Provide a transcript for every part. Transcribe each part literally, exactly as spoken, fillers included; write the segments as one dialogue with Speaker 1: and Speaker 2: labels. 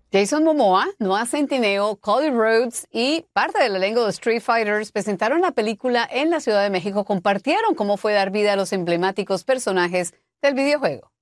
Speaker 1: Jason Momoa, Noah Centineo, Cody Rhodes y parte del elenco de Street Fighters presentaron la película en la Ciudad de México. Compartieron cómo fue dar vida a los emblemáticos personajes del videojuego.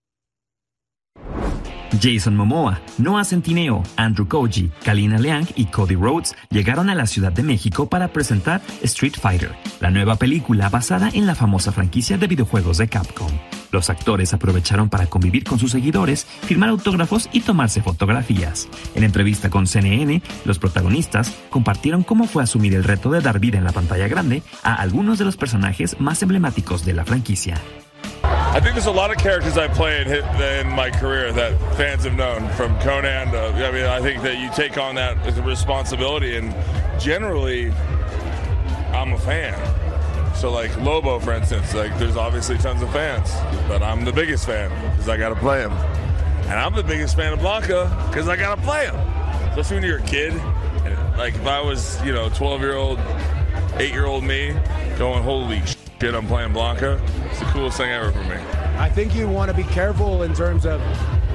Speaker 2: Jason Momoa, Noah Centineo, Andrew Koji, Kalina Leang y Cody Rhodes llegaron a la Ciudad de México para presentar Street Fighter, la nueva película basada en la famosa franquicia de videojuegos de Capcom. Los actores aprovecharon para convivir con sus seguidores, firmar autógrafos y tomarse fotografías. En entrevista con C N N, los protagonistas compartieron cómo fue asumir el reto de dar vida en la pantalla grande a algunos de los personajes más emblemáticos de la franquicia.
Speaker 3: I think there's a lot of characters I played in my career that fans have known, from Conan to, I mean, I think that you take on that as a responsibility, and generally, I'm a fan. So like Lobo, for instance, like there's obviously tons of fans, but I'm the biggest fan because I got to play him. And I'm the biggest fan of Blanca because I got to play him. Especially when you're a kid. And like if I was, you know, twelve-year-old, eight-year-old me going, holy shit, I'm playing Blanca. It's the coolest thing ever for me.
Speaker 4: I think you want to be careful in terms of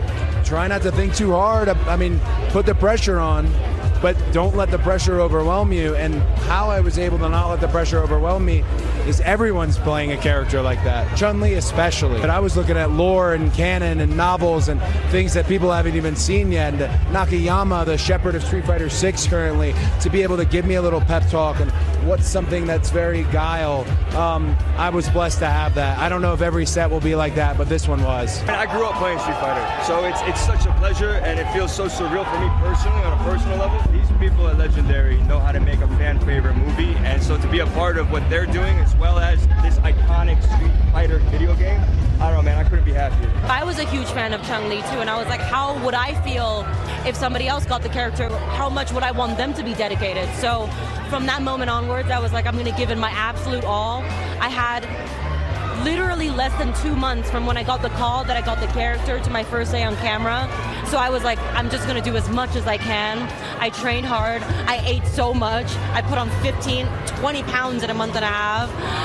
Speaker 4: try not to think too hard. I mean, put the pressure on, but don't let the pressure overwhelm you. And how I was able to not let the pressure overwhelm me is everyone's playing a character like that, Chun-Li especially. But I was looking at lore and canon and novels and things that people haven't even seen yet. And Nakayama, the shepherd of Street Fighter six currently, to be able to give me a little pep talk and what's something that's very guile. Um, I was blessed to have that. I don't know if every set will be like that, but this one was.
Speaker 5: I grew up playing Street Fighter, so it's it's such a pleasure, and it feels so surreal for me personally on a personal level. These people at Legendary know how to make a fan favorite movie, and so to be a part of what they're doing as well as this iconic Street Fighter video game, I don't know, man, I couldn't be happier.
Speaker 6: I was a huge fan of Chun-Li too, and I was like, how would I feel if somebody else got the character? How much would I want them to be dedicated? So from that moment onwards, I was like, I'm going to give it my absolute all. I had literally less than two months from when I got the call that I got the character to my first day on camera. So I was like, I'm just gonna do as much as I can. I trained hard, I ate so much. I put on fifteen, twenty pounds in a month and a half.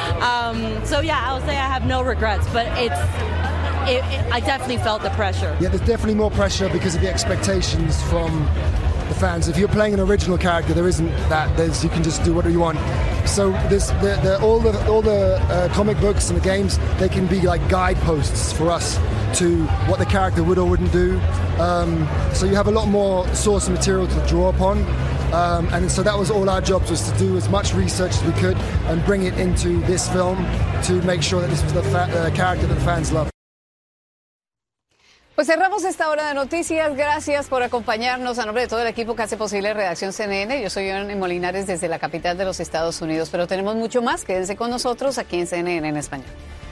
Speaker 6: Um, so yeah, I'll say I have no regrets, but it's, it, it, I definitely felt the pressure.
Speaker 7: Yeah, there's definitely more pressure because of the expectations from the fans. If you're playing an original character, there isn't that. There's you can just do whatever you want. So this, the, the, all the all the uh, comic books and the games, they can be like guideposts for us to what the character would or wouldn't do. Um, so you have a lot more source material to draw upon. Um, and so that was all our jobs, was to do as much research as we could and bring it into this film to make sure that this was the fa- uh, character that the fans love.
Speaker 1: Pues cerramos esta hora de noticias. Gracias por acompañarnos. A nombre de todo el equipo que hace posible Redacción C N N, yo soy Joana Molinares desde la capital de los Estados Unidos. Pero tenemos mucho más. Quédense con nosotros aquí en C N N en español.